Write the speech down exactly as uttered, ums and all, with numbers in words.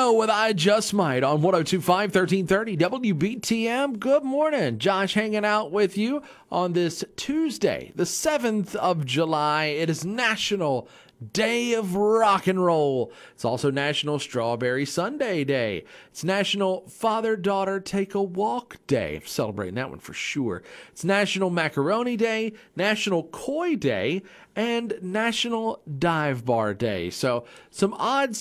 Bono with I Just Might on one oh two point five, thirteen thirty W B T M. Good morning. Josh hanging out with you on this Tuesday, the seventh of July. It is National Day of Rock and Roll. It's also National Strawberry Sundae Day. It's National Father-Daughter Take a Walk Day. I'm celebrating that one for sure. It's National Macaroni Day, National Koi Day, and National Dive Bar Day. So some odd